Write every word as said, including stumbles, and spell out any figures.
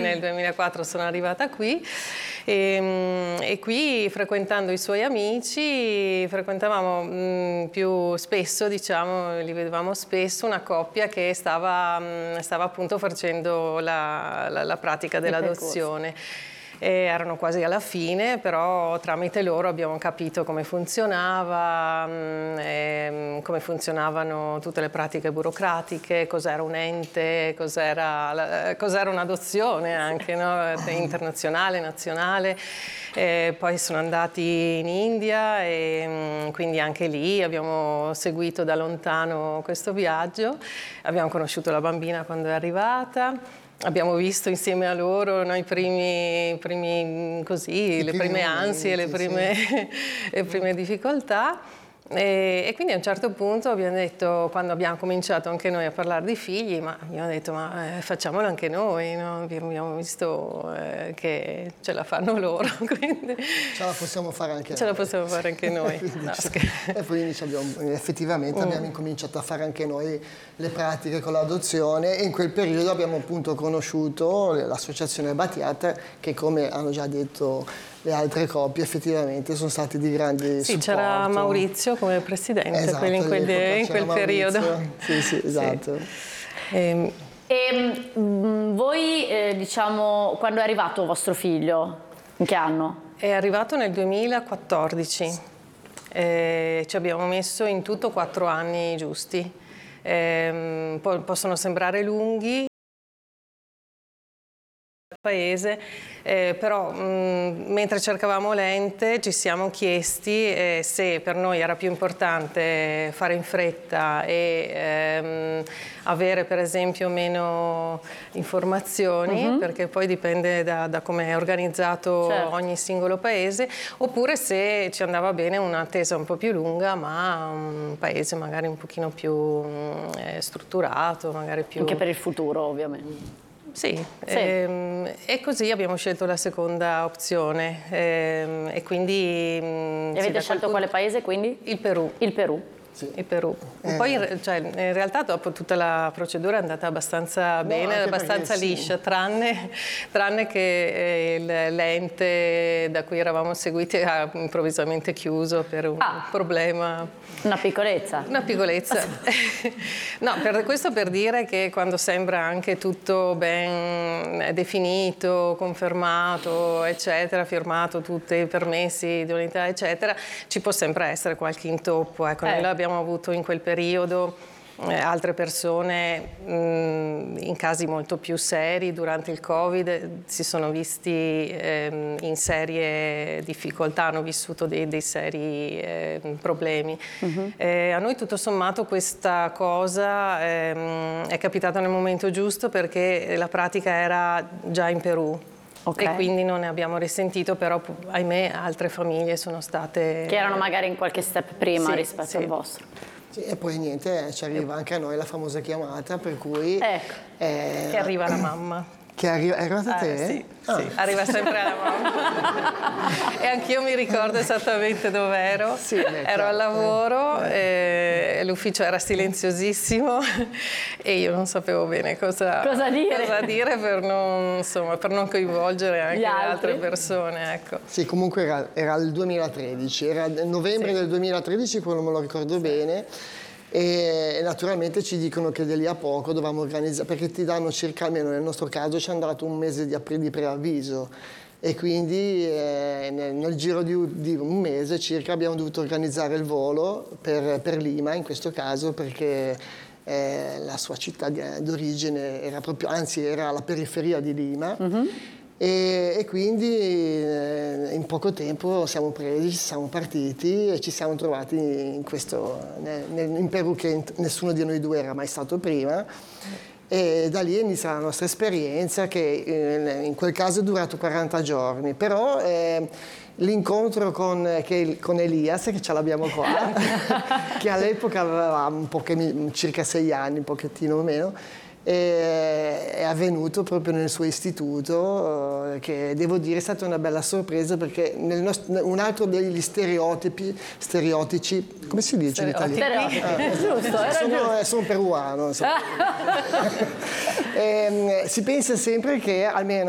nel duemilaquattro sono arrivata qui e, e qui, frequentando i suoi amici, frequentavamo mh, più spesso, diciamo, li vedevamo spesso, una coppia che stava, mh, stava appunto facendo la, la, la pratica dell'adozione. E erano quasi alla fine, però tramite loro abbiamo capito come funzionava, mh, come funzionavano tutte le pratiche burocratiche, cos'era un ente, cos'era cos'era un'adozione anche, no? Internazionale, nazionale. E poi sono andati in India e mh, quindi anche lì abbiamo seguito da lontano questo viaggio, abbiamo conosciuto la bambina quando è arrivata. Abbiamo visto insieme a loro no, i primi, primi così, I le prime ansie, le prime, sì. le prime difficoltà. E, e quindi a un certo punto abbiamo detto, quando abbiamo cominciato anche noi a parlare di figli, ma abbiamo detto ma eh, facciamolo anche noi, no? Abbiamo visto eh, che ce la fanno loro, quindi ce la possiamo fare anche ce noi. la possiamo fare anche noi. No, e quindi abbiamo, effettivamente mm. abbiamo incominciato a fare anche noi le pratiche con l'adozione e in quel periodo abbiamo appunto conosciuto l'associazione Batiat che, come hanno già detto le altre coppie, effettivamente sono stati di grandi sì, supporto. C'era Maurizio come presidente, esatto, in quel, in quel periodo. Sì, sì, esatto. Sì. E, e mh, voi, eh, diciamo, quando è arrivato vostro figlio? In che anno? È arrivato nel duemilaquattordici. Eh, ci abbiamo messo in tutto quattro anni giusti. Eh, possono sembrare lunghi, paese, eh, però mh, mentre cercavamo l'ente ci siamo chiesti eh, se per noi era più importante fare in fretta e ehm, avere per esempio meno informazioni, uh-huh. perché poi dipende da, da come è organizzato certo. ogni singolo paese, oppure se ci andava bene un'attesa un po' più lunga ma un paese magari un pochino più eh, strutturato, magari più... Anche per il futuro ovviamente. Sì, sì. Ehm, e così abbiamo scelto la seconda opzione ehm, e quindi... E avete scelto punto... quale paese quindi? Il Perù. Il Perù. Sì. Il Perù. Eh. Poi in, cioè, in realtà dopo tutta la procedura è andata abbastanza no, bene, abbastanza liscia, sì. tranne, tranne che eh, l'ente da cui eravamo seguiti ha improvvisamente chiuso per un ah. problema. Una piccolezza. Una piccolezza. No, per, questo per dire che quando sembra anche tutto ben definito, confermato, eccetera, firmato tutti i permessi di unità, eccetera, ci può sempre essere qualche intoppo. Ecco, eh. noi l'abbiamo avuto in quel periodo. Eh, altre persone mh, in casi molto più seri durante il Covid si sono visti eh, in serie difficoltà, hanno vissuto dei, dei seri eh, problemi. Uh-huh. eh, a noi tutto sommato questa cosa eh, è capitata nel momento giusto perché la pratica era già in Perù. Okay. E quindi non ne abbiamo risentito, però ahimè altre famiglie sono state... Che erano magari in qualche step prima sì, rispetto sì. al vostro. Sì, e poi niente, ci arriva anche a noi la famosa chiamata per cui... Ecco, eh, che arriva la mamma. Che arriva, è arrivata a te? Ah, sì, ah. sì, arriva sempre alla mamma. E anch'io mi ricordo esattamente dove ero. Sì, beh, ero al lavoro, eh. e l'ufficio era silenziosissimo e io non sapevo bene cosa, cosa dire, cosa dire per, non, insomma, per non coinvolgere anche Gli le altri. altre persone. Ecco. Sì, comunque era, era il duemilatredici, era novembre sì. del duemilatredici, quello me lo ricordo sì. bene. E naturalmente ci dicono che di lì a poco dovevamo organizzare, perché ti danno circa, almeno nel nostro caso ci hanno dato un mese di, di preavviso e quindi eh, nel, nel giro di, di un mese circa abbiamo dovuto organizzare il volo per, per Lima in questo caso, perché eh, la sua città d'origine era proprio, anzi era alla periferia di Lima. Mm-hmm. E, e quindi eh, in poco tempo siamo presi, ci siamo partiti e ci siamo trovati in, questo, nel, in Perù, che nessuno di noi due era mai stato prima, e da lì inizia la nostra esperienza che eh, in quel caso è durato quaranta giorni, però eh, l'incontro con, che, con Elias, che ce l'abbiamo qua, che all'epoca aveva un po' che, circa sei anni, un pochettino meno, è avvenuto proprio nel suo istituto, che devo dire è stata una bella sorpresa, perché nel nostro, un altro degli stereotipi stereotici, come si dice in italiano? Ah, giusto, era sono, giusto. sono peruano, e, si pensa sempre che almeno